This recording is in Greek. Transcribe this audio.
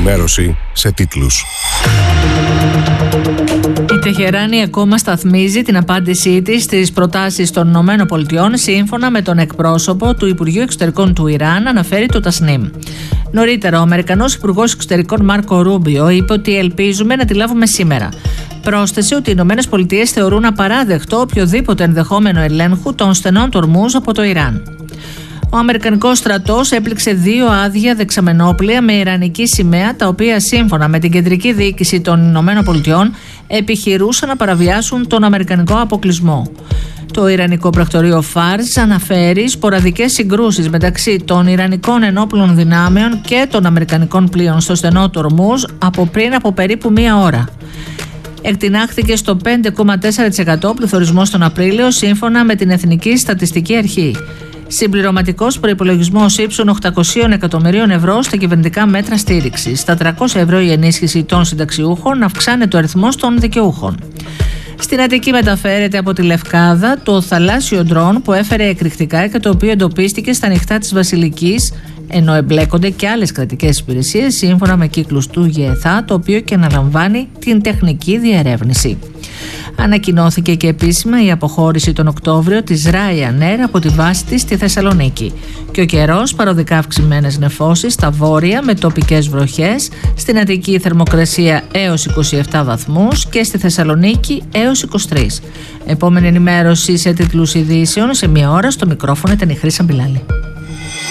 ενημέρωση σε τίτλους. Η Τεχεράνη ακόμα σταθμίζει την απάντησή της στις προτάσεις των ΗΠΑ σύμφωνα με τον εκπρόσωπο του Υπουργείου Εξωτερικών του Ιράν, αναφέρει το Τασνίμ. Νωρίτερα, ο Αμερικανός Υπουργός Εξωτερικών Μάρκο Ρούμπιο είπε ότι ελπίζουμε να τη λάβουμε σήμερα. Πρόσθεσε ότι οι ΗΠΑ θεωρούν απαράδεκτο οποιοδήποτε ενδεχόμενο ελέγχου των στενών του Ορμούζ από το Ιράν. Ο Αμερικανικός στρατός έπληξε 2 άδεια δεξαμενόπλοια με ιρανική σημαία, τα οποία σύμφωνα με την κεντρική διοίκηση των ΗΠΑ επιχειρούσαν να παραβιάσουν τον αμερικανικό αποκλεισμό. Το Ιρανικό πρακτορείο Φάρς αναφέρει σποραδικές συγκρούσεις μεταξύ των Ιρανικών ενόπλων δυνάμεων και των Αμερικανικών πλοίων στο στενό του Ορμούζ από πριν από περίπου 1 ώρα. Εκτινάχθηκε στο 5,4% πληθωρισμός τον Απρίλιο, σύμφωνα με την Εθνική Στατιστική Αρχή. Συμπληρωματικός προϋπολογισμός ύψων 800 εκατομμυρίων ευρώ στα κυβερνητικά μέτρα στήριξης. Στα 300 ευρώ η ενίσχυση των συνταξιούχων, αυξάνεται ο αριθμός των δικαιούχων. Στην Αττική μεταφέρεται από τη Λευκάδα το θαλάσσιο ντρόν που έφερε εκρηκτικά και το οποίο εντοπίστηκε στα νυχτά της Βασιλικής, ενώ εμπλέκονται και άλλες κρατικές υπηρεσίες σύμφωνα με κύκλους του ΓΕΘΑ, το οποίο και αναλαμβάνει την τεχνική διερεύνηση. Ανακοινώθηκε και επίσημα η αποχώρηση τον Οκτώβριο της Ryanair από τη βάση της στη Θεσσαλονίκη. Και ο καιρός, παροδικά αυξημένες νεφώσεις στα βόρεια με τοπικές βροχές, στην Αττική η θερμοκρασία έως 27 βαθμούς και στη Θεσσαλονίκη έως 23. Επόμενη ενημέρωση σε τίτλους ειδήσεων σε 1 ώρα. Στο μικρόφωνο ήταν η Χρύσα Μπιλάλη.